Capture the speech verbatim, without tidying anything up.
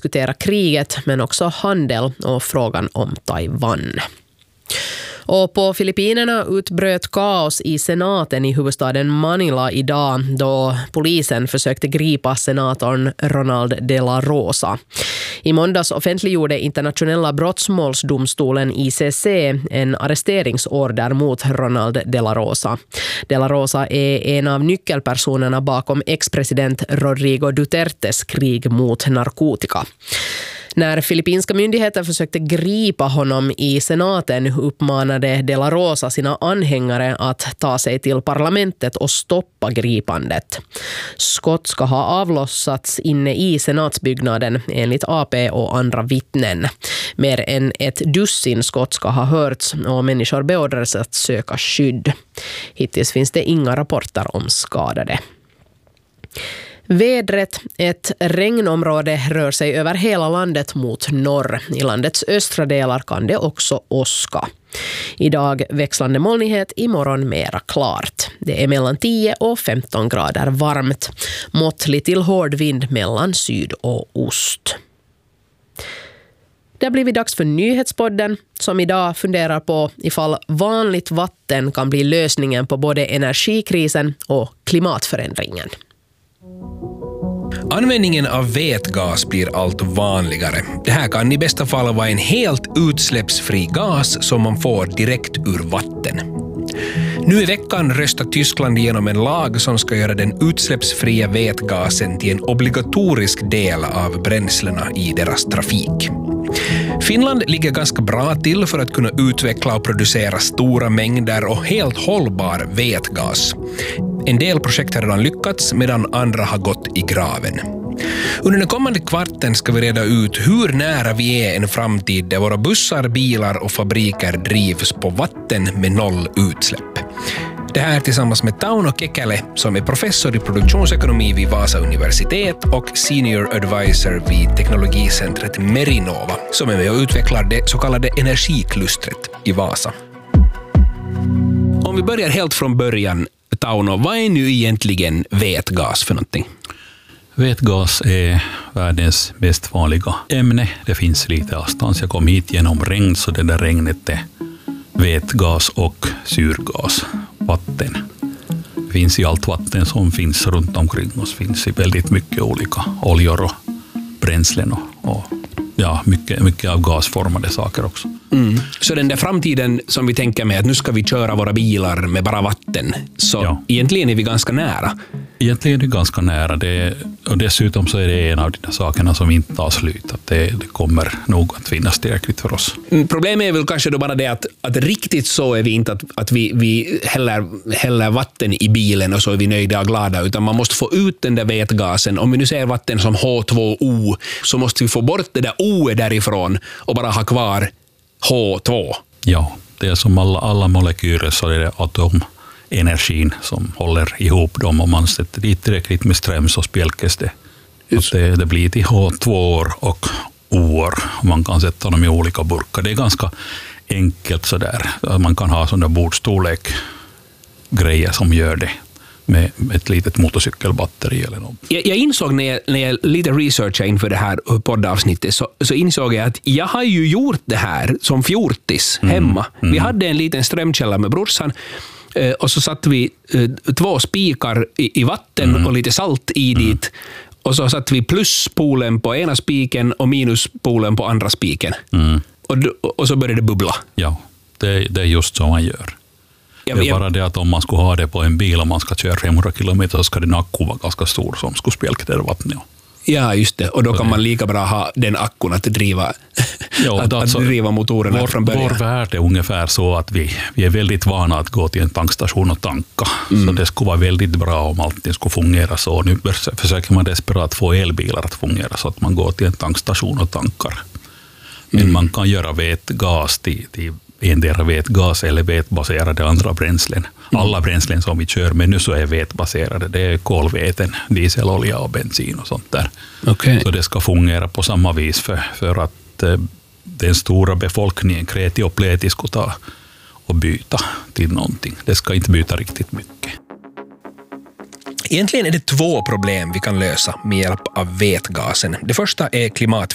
diskutera kriget men också handel och frågan om Taiwan. Och på Filippinerna utbröt kaos i senaten i huvudstaden Manila idag då polisen försökte gripa senatorn Ronald de la Rosa. I måndags offentliggjorde internationella brottsmålsdomstolen I C C en arresteringsorder mot Ronald de la Rosa. De la Rosa är en av nyckelpersonerna bakom ex-president Rodrigo Dutertes krig mot narkotika. När filippinska myndigheter försökte gripa honom i senaten uppmanade de la Rosa sina anhängare att ta sig till parlamentet och stoppa gripandet. Skott ska ha avlossats inne i senatsbyggnaden enligt A P och andra vittnen. Mer än ett dussin skott ska ha hörts och människor beordrades att söka skydd. Hittills finns det inga rapporter om skadade. Vädret, ett regnområde rör sig över hela landet mot norr. I landets östra delar kan det också åska. Idag växlande molnighet, imorgon mera klart. Det är mellan tio och femton grader varmt. Måttlig till hård vind mellan syd och ost. Det har blivit dags för nyhetspodden som idag funderar på ifall vanligt vatten kan bli lösningen på både energikrisen och klimatförändringen. Användningen av vätgas blir allt vanligare. Det här kan i bästa fall vara en helt utsläppsfri gas som man får direkt ur vatten. Nu i veckan röstar Tyskland igenom en lag som ska göra den utsläppsfria vätgasen till en obligatorisk del av bränslena i deras trafik. Finland ligger ganska bra till för att kunna utveckla och producera stora mängder och helt hållbar vätgas. En del projekt har redan lyckats medan andra har gått i graven. Under den kommande kvarten ska vi reda ut hur nära vi är en framtid där våra bussar, bilar och fabriker drivs på vatten med noll utsläpp. Det här tillsammans med Tauno Kekäle som är professor i produktionsekonomi vid Vasa universitet och senior advisor vid teknologicentret Merinova som är med och utvecklar det så kallade energiklustret i Vasa. Om vi börjar helt från början, Tauno, vad är nu egentligen vätgas för någonting? Vätgas är världens mest vanliga ämne. Det finns lite avstånd. Jag kom hit genom regn så det där regnet är vätgas och syrgas, vatten. Det finns i allt vatten som finns runt omkring oss. Finns i väldigt mycket olika oljor och bränslen och, och ja, mycket, mycket av gasformade saker också. Mm. Så den där framtiden som vi tänker med att nu ska vi köra våra bilar med bara vatten, så ja. Egentligen är vi ganska nära. Egentligen är det ganska nära. Det, och dessutom så är det en av de sakerna som inte tar slut. Att det, det kommer nog att finnas tillräckligt för oss. Problemet är väl kanske då bara det att, att riktigt så är vi inte att, att vi, vi häller, häller vatten i bilen och så är vi nöjda och glada, utan man måste få ut den där vätgasen. Om vi nu ser vatten som H två O så måste vi få bort det där O därifrån och bara ha kvar H två. Ja, det är som alla, alla molekyler så är det atomenergin som håller ihop dem. Om man sätter dit tillräckligt med ström så spjälkes det. det. Det blir till H två och O. Man kan sätta dem i olika burkar. Det är ganska enkelt sådär. Man kan ha sådana bordstorlek grejer som gör det med ett litet motorcykelbatteri eller något. Jag, jag insåg när jag, när jag lite researchade inför det här poddavsnittet så, så insåg jag att jag har ju gjort det här som fjortis hemma. Mm, mm. Vi hade en liten strömkälla med brorsan och så satte vi två spikar i, i vatten mm. och lite salt i mm. dit. Och så satte vi plusspolen på ena spiken och minuspolen på andra spiken. Mm. Och, och så började det bubbla. Ja, det, det är just så man gör. Det är bara det att om man skulle ha det på en bil och man ska köra femhundra kilometer så ska den akku vara ganska stor som skulle spjälka det vattnet. Ja, just det. Och då kan man lika bra ha den akkun att driva, ja, att, alltså, att driva motorerna vår, från början. Vår värld är ungefär så att vi, vi är väldigt vana att gå till en tankstation och tanka. Mm. Så det skulle vara väldigt bra om allting skulle fungera så. Nu försöker man desperat få elbilar att fungera så att man går till en tankstation och tankar. Men mm. man kan göra vätgas till, till endera vätgas eller vätbaserade andra bränslen. Mm. Alla bränslen som vi kör med nu så är vätbaserade. Det är kolväten, dieselolja och bensin och sånt där. Okay. Så det ska fungera på samma vis för, för att eh, den stora befolkningen, kreti och pleti, ska ta och byta till någonting. Det ska inte byta riktigt mycket. Egentligen är det två problem vi kan lösa med hjälp av vätgasen. Det första är klimat